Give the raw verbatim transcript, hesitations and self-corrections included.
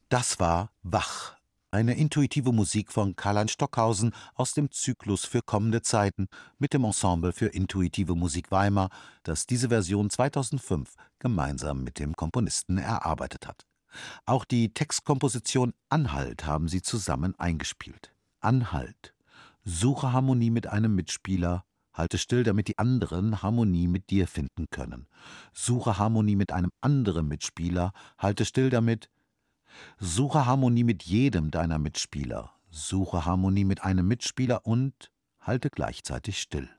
Das war Wach, eine intuitive Musik von Karlheinz Stockhausen aus dem Zyklus für kommende Zeiten mit dem Ensemble für intuitive Musik Weimar, das diese Version zweitausendfünf gemeinsam mit dem Komponisten erarbeitet hat. Auch die Textkomposition Anhalt haben sie zusammen eingespielt. Anhalt. Suche Harmonie mit einem Mitspieler. Halte still, damit die anderen Harmonie mit dir finden können. Suche Harmonie mit einem anderen Mitspieler. Halte still, damit Suche Harmonie mit jedem deiner Mitspieler. Suche Harmonie mit einem Mitspieler und halte gleichzeitig still.